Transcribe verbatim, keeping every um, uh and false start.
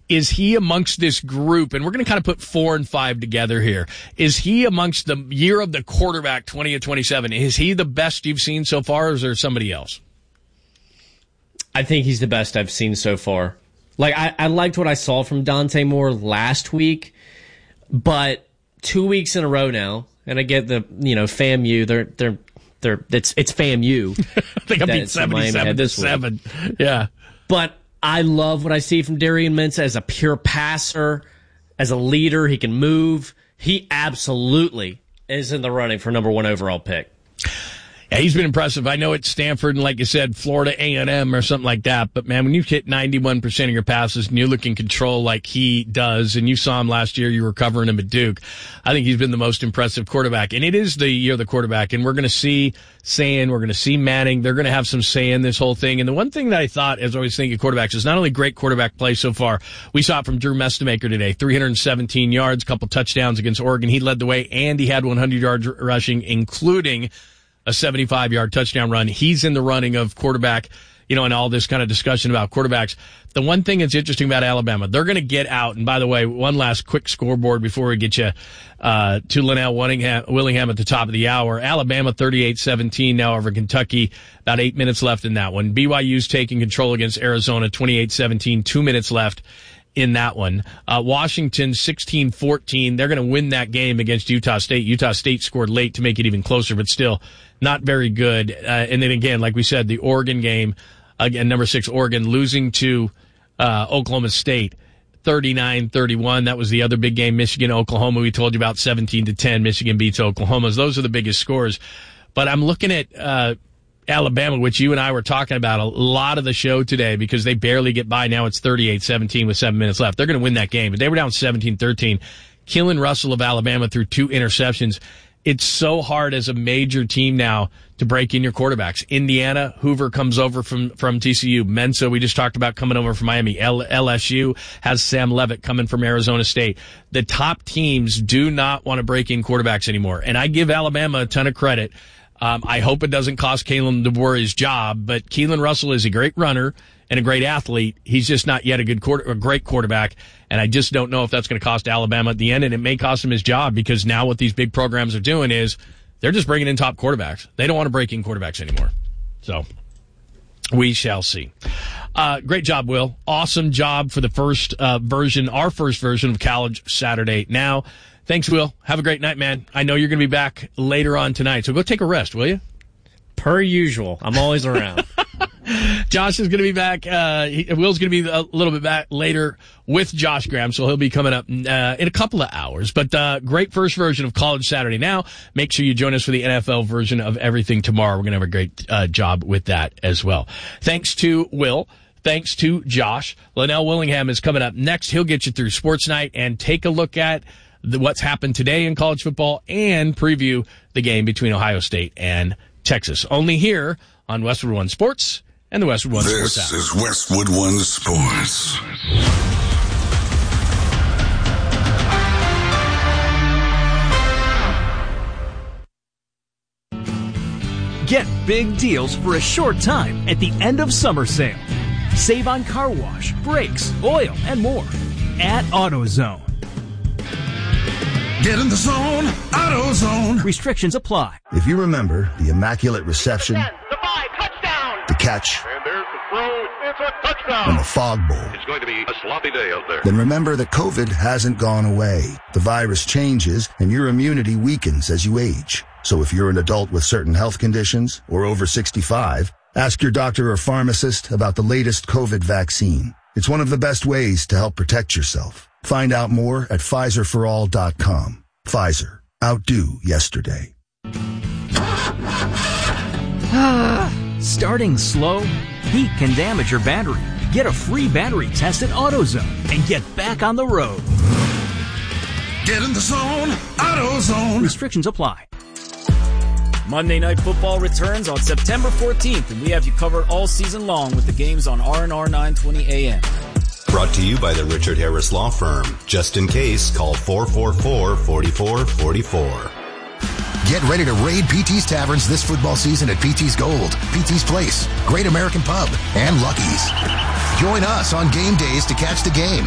is he amongst this group, and we're going to kind of put four and five together here, is he amongst the year of the quarterback twenty to twenty-seven? Is he the best you've seen so far, or is there somebody else? I think he's the best I've seen so far. Like, I, I liked what I saw from Dante Moore last week, but two weeks in a row now, and I get the, you know, FAMU, they're, they're, they're, it's, it's FAMU. I think I beat seventy-seven to seven. Yeah. But I love what I see from Darian Mensah as a pure passer, as a leader. He can move. He absolutely is in the running for number one overall pick. Yeah, he's been impressive. I know it's Stanford and, like you said, Florida A and M or something like that. But, man, when you hit ninety-one percent of your passes and you look in control like he does, and you saw him last year, you were covering him at Duke, I think he's been the most impressive quarterback. And it is the year of the quarterback. And we're going to see Sayin, we're going to see Manning. They're going to have some say in this whole thing. And the one thing that I thought, as I always think of quarterbacks, is not only great quarterback play so far. We saw it from Drew Mestemaker today, three hundred seventeen yards, a couple touchdowns against Oregon. He led the way, and he had one hundred yards rushing, including a seventy-five-yard touchdown run. He's in the running of quarterback, you know, and all this kind of discussion about quarterbacks. The one thing that's interesting about Alabama, they're going to get out. And by the way, one last quick scoreboard before we get you uh, to Linnell Willingham, Willingham at the top of the hour. Alabama thirty-eight seventeen now over Kentucky. About eight minutes left in that one. B Y U's taking control against Arizona twenty-eight seventeen. Two minutes left in that one. Uh, Washington sixteen fourteen. They're going to win that game against Utah State. Utah State scored late to make it even closer, but still not very good. Uh, and then again, like we said, the Oregon game, again, number six, Oregon losing to uh, Oklahoma State thirty-nine thirty-one. That was the other big game. Michigan, Oklahoma. We told you about seventeen to ten. Michigan beats Oklahoma. Those are the biggest scores. But I'm looking at uh, Alabama, which you and I were talking about a lot of the show today, because they barely get by. Now it's thirty-eight seventeen with seven minutes left. They're going to win that game. But they were down seventeen thirteen. Keelan Russell of Alabama threw two interceptions. It's so hard as a major team now to break in your quarterbacks. Indiana, Hoover comes over from, from T C U. Mensah, we just talked about, coming over from Miami. L- LSU has Sam Leavitt coming from Arizona State. The top teams do not want to break in quarterbacks anymore. And I give Alabama a ton of credit. Um, I hope it doesn't cost Kalen DeBoer his job, but Keelan Russell is a great runner and a great athlete. He's just not yet a good quarter, a great quarterback, and I just don't know if that's going to cost Alabama at the end, and it may cost him his job, because now what these big programs are doing is they're just bringing in top quarterbacks. They don't want to break in quarterbacks anymore. So we shall see. Uh, great job, Will. Awesome job for the first uh, version, our first version of College Saturday Now. Thanks, Will. Have a great night, man. I know you're going to be back later on tonight, so go take a rest, will you? Per usual. I'm always around. Josh is going to be back. Uh, he, Will's going to be a little bit back later with Josh Graham, so he'll be coming up uh, in a couple of hours. But uh, great first version of College Saturday Now. Make sure you join us for the N F L version of everything tomorrow. We're going to have a great uh, job with that as well. Thanks to Will. Thanks to Josh. Linnell Willingham is coming up next. He'll get you through Sports Night and take a look at the, what's happened today in college football and preview the game between Ohio State and Texas. Only here on Westwood One Sports and the Westwood One this Sports app. This is Westwood One Sports. Get big deals for a short time at the end of summer sale. Save on car wash, brakes, oil, and more at AutoZone. Get in the zone, AutoZone. Restrictions apply. If you remember the immaculate reception, The five, touchdown. the catch, And there's the throw. It's a touchdown. and the fog bowl, It's going to be a sloppy day out there. then remember that COVID hasn't gone away. The virus changes and your immunity weakens as you age. So if you're an adult with certain health conditions or over sixty-five, ask your doctor or pharmacist about the latest COVID vaccine. It's one of the best ways to help protect yourself. Find out more at Pfizer for all dot com. Pfizer. Outdo yesterday. Starting slow? Heat can damage your battery. Get a free battery test at AutoZone and get back on the road. Get in the zone, AutoZone. Restrictions apply. Monday Night Football returns on September fourteenth, and we have you covered all season long with the games on R and R nine twenty A M. Brought to you by the Richard Harris Law Firm. Just in case, call four four four, four four four four. Get ready to raid P T's Taverns this football season at P T's Gold, P T's Place, Great American Pub, and Lucky's. Join us on game days to catch the game.